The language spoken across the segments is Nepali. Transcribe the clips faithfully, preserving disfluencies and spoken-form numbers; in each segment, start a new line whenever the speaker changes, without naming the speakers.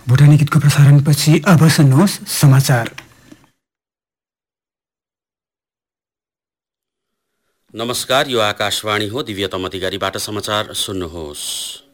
भुटानी गीतको प्रसारणपछि अब सुन्नुहोस् समाचार।
नमस्कार, यो आकाशवाणी हो। दिव्यतम अधिकारीबाट समाचार सुन्नुहोस्।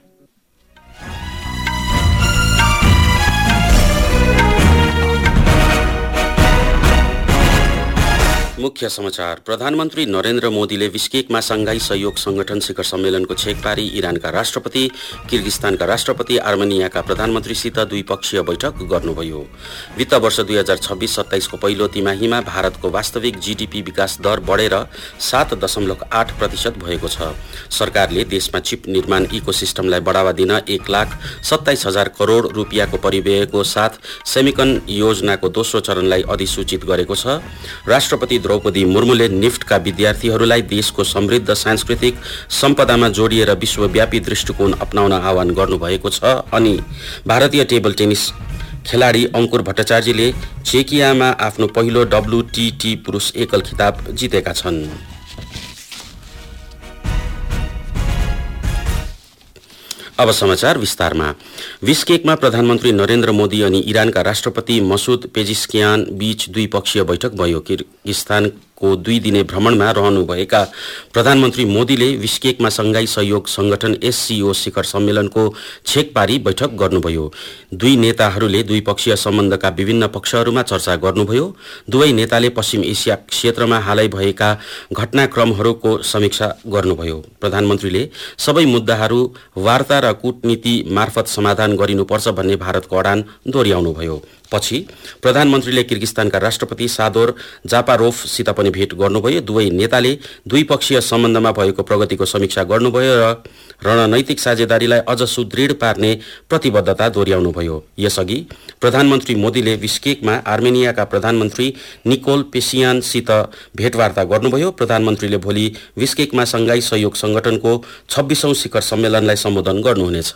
मुख्य समाचार। प्रधानमन्त्री नरेन्द्र मोदीले बिश्केकमा संघाई सहयोग संगठन शिखर सम्मेलनको छेक पारी इरानका राष्ट्रपति, किर्गिस्तानका राष्ट्रपति, आर्मेनियाका प्रधानमन्त्रीसित द्विपक्षीय बैठक गर्नुभयो। वित्त वर्ष दुई हजार छब्बीस सत्ताइसको पहिलो तिमाहीमा भारतको वास्तविक जीडीपी विकास दर बढेर सात दशमलव आठ प्रतिशत भएको छ। सरकारले देशमा चिप निर्माण इकोसिस्टमलाई बढावा दिन एक लाख सत्ताइस हजार करोड रुपियाँको परिव्ययको साथ सेमिकन योजनाको दोस्रो चरणलाई अधिसूचित गरेको छ। राष्ट्रपति द्रौपदी मुर्मुले निफ्टका विद्यार्थीहरूलाई देशको समृद्ध सांस्कृतिक सम्पदामा जोडिएर विश्वव्यापी दृष्टिकोण अपनाउन आह्वान गर्नुभएको छ। अनि भारतीय टेबल टेनिस खेलाडी अंकुर भट्टाचार्यले चेकियामा आफ्नो पहिलो डब्ल्युटीटी पुरुष एकल खिताब जितेका छन्। अब समाचार विस्तारमा। बिश्केकमा प्रधानमन्त्री नरेन्द्र मोदी अनि इरानका राष्ट्रपति मसुद पेजिस्कियान बीच द्विपक्षीय बैठक भयो। किर्गिस्तानको दुई दिने भ्रमणमा रहनुभएका प्रधानमन्त्री मोदीले बिश्केकमा संघाई सहयोग संगठन एससीओ शिखर सम्मेलनको छेक पारी बैठक गर्नुभयो। दुई नेताहरूले द्विपक्षीय सम्बन्धका विभिन्न पक्षहरूमा चर्चा गर्नुभयो। दुवै नेताले पश्चिम एसिया क्षेत्रमा हालै भएका घटनाक्रमहरूको समीक्षा गर्नुभयो। प्रधानमन्त्रीले सबै मुद्दाहरू वार्ता र कूटनीति मार्फत समाधान गरिनुपर्छ भन्ने भारतको अडान दोहोर्याउनुभयो। पछि प्रधानमन्त्रीले किर्गिस्तानका राष्ट्रपति सादोर जापारोभसित पनि भेट गर्नुभयो। दुवै नेताले द्विपक्षीय सम्बन्धमा भएको प्रगतिको समीक्षा गर्नुभयो र रणनैतिक साझेदारीलाई अझ सुदृढ पार्ने प्रतिबद्धता दोहोर्याउनुभयो। यसअघि प्रधानमन्त्री मोदीले बिश्केकमा आर्मेनियाका प्रधानमन्त्री निकोल पेसियानसित भेटवार्ता गर्नुभयो। प्रधानमन्त्रीले भोलि बिश्केकमा संघाई सहयोग संगठनको छब्बीसौं शिखर सम्मेलनलाई सम्बोधन गर्नुहुनेछ।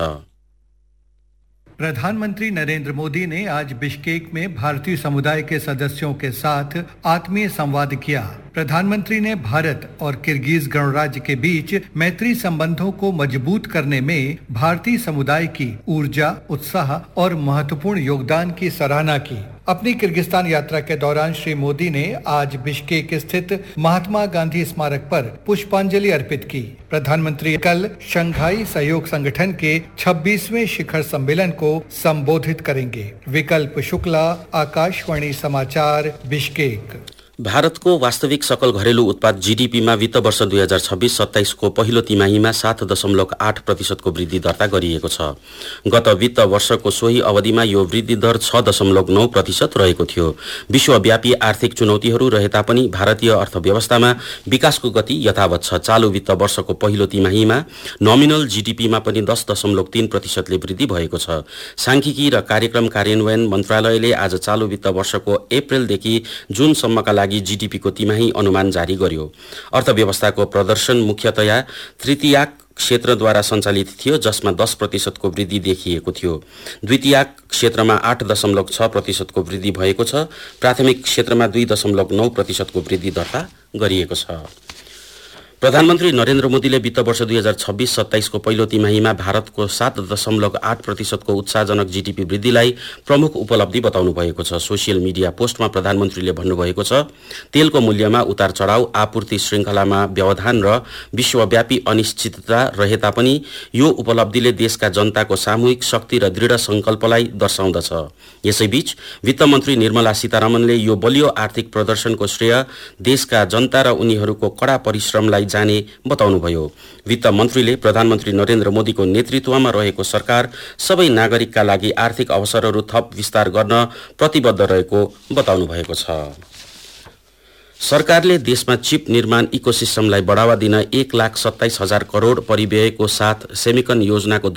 प्रधानमंत्री नरेंद्र मोदी ने आज बिश्केक में भारतीय समुदाय के सदस्यों के साथ आत्मीय संवाद किया। प्रधानमंत्री ने भारत और किर्गिज गणराज्य के बीच मैत्री संबंधों को मजबूत करने में भारतीय समुदाय की ऊर्जा, उत्साह और महत्वपूर्ण योगदान की सराहना की। अपनी किर्गिस्तान यात्रा के दौरान श्री मोदी ने आज बिश्केक स्थित महात्मा गांधी स्मारक पर पुष्पांजलि अर्पित की। प्रधानमंत्री कल शंघाई सहयोग संगठन के छब्बीसवें शिखर सम्मेलन को संबोधित करेंगे। विकल्प शुक्ला, आकाशवाणी समाचार, बिश्केक।
भारतको वास्तविक सकल घरेलु उत्पाद जीडीपीमा वित्त वर्ष दुई हजार छब्बीस सत्ताइसको पहिलो तिमाहीमा सात दशमलव आठ प्रतिशतको वृद्धि दर्ता गरिएको छ। गत वित्त वर्षको सोही अवधिमा यो वृद्धि दर छ दशमलव नौ प्रतिशत रहेको थियो। विश्वव्यापी आर्थिक चुनौतीहरू रहे तापनि भारतीय अर्थव्यवस्थामा विकासको गति यथावत छ। चालु वित्त वर्षको पहिलो तिमाहीमा नोमिनल जीडीपीमा पनि दस दशमलव तीन प्रतिशतले वृद्धि भएको छ। सांख्यिकी र कार्यक्रम कार्यान्वयन मन्त्रालयले आज चालु वित्त वर्षको अप्रेलदेखि जुनसम्मका लागि जीडीपी को तिमाही अनुमान जारी गर्यो। अर्थव्यवस्थाको प्रदर्शन मुख्यतया तृतीयाक क्षेत्रद्वारा सञ्चालित थियो, जसमा दस प्रतिशतको वृद्धि देखिएको थियो। द्वितीयाक क्षेत्रमा आठ दशमलव छ प्रतिशतको वृद्धि भएको छ। प्राथमिक क्षेत्रमा दुई दशमलव नौ प्रतिशतको वृद्धि दर्ता गरिएको छ। प्रधानमन्त्री नरेन्द्र मोदीले वित्त वर्ष दुई हजार छब्बीस सत्ताइसको पहिलो तिमाहीमा भारतको सात दशमलव आठ प्रतिशतको उत्साहजनक जीडीपी वृद्धिलाई प्रमुख उपलब्धि बताउनु भएको छ। सोसियल मिडिया पोस्टमा प्रधानमन्त्रीले भन्नुभएको छ, तेलको मूल्यमा उतार चढाव, आपूर्ति श्रृङ्खलामा व्यवधान र विश्वव्यापी अनिश्चितता रहे तापनि यो उपलब्धिले देशका जनताको सामूहिक शक्ति र दृढ संकल्पलाई दर्शाउँदछ। यसैबीच वित्त मन्त्री निर्मला सीतारमणले यो बलियो आर्थिक प्रदर्शनको श्रेय देशका जनता र उनीहरूको कड़ा परिश्रमलाई जाने बताउनुभयो। वित्त मन्त्रीले प्रधानमन्त्री नरेन्द्र मोदीको नेतृत्वमा रहेको सरकार सबै नागरिकका लागि आर्थिक अवसरहरू थप विस्तार गर्न प्रतिबद्ध रहेको बताउनु भएको छ। सरकारले देशमा चिप निर्माण इकोसिस्टमलाई बढावा दिन एक लाख सत्ताइस हजार करोड परिव्ययको साथ सेमिकन योजनाको